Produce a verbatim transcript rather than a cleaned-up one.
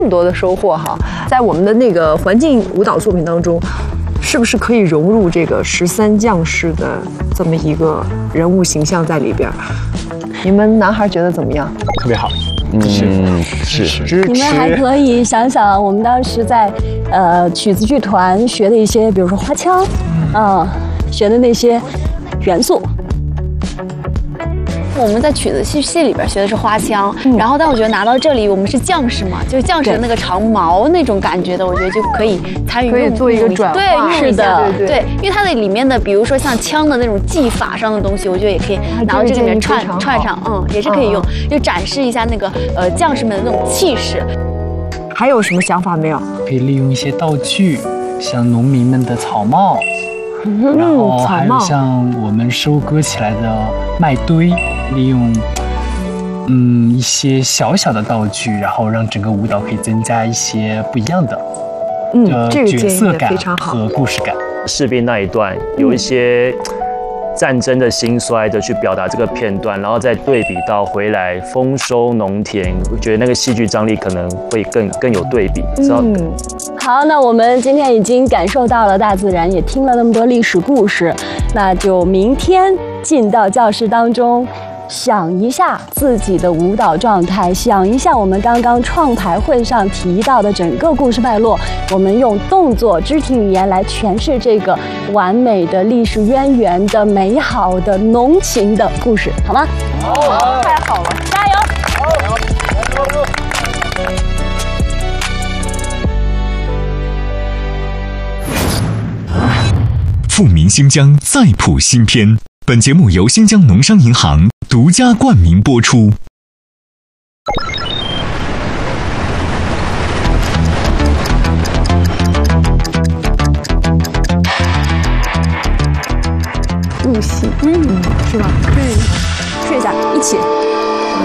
么多的收获哈，在我们的那个环境舞蹈作品当中，是不是可以融入这个十三将士的这么一个人物形象在里边？你们男孩觉得怎么样？ 特别好， 嗯，是是。 你们还可以想想，我们当时在呃曲子剧团学的一些，比如说花腔，嗯，学的那些元素。 我们在曲子戏戏里边学的是花腔，嗯、然后但我觉得拿到这里，我们是将士嘛，就是将士的那个长矛那种感觉的，我觉得就可以参与， 可以做一个转化， 对， 是的， 对 对, 对，因为它的里面的，比如说像枪的那种技法上的东西，我觉得也可以拿到这里面串串上，嗯，也是可以用，就展示一下那个呃将士们的那种气势。 还有什么想法没有？ 可以利用一些道具，像农民们的草帽。 嗯、 然后还有像我们收割起来的麦堆，利用嗯一些小小的道具，然后让整个舞蹈可以增加一些不一样的嗯这个角色感和故事感。 士兵那一段有一些战争的兴衰的去表达这个片段，然后再对比到回来丰收农田，我觉得那个戏剧张力可能会更更有对比。嗯， 好，那我们今天已经感受到了大自然，也听了那么多历史故事，那就明天进到教室当中，想一下自己的舞蹈状态，想一下我们刚刚创排会上提到的整个故事脉络，我们用动作、肢体语言来诠释这个完美的历史渊源的美好的浓情的故事，好吗？ 好，太好了， 加油！ 富民新疆再谱新篇。本节目由新疆农商银行独家冠名播出。 入戏，嗯，是吧？ 嗯，睡一下，一起。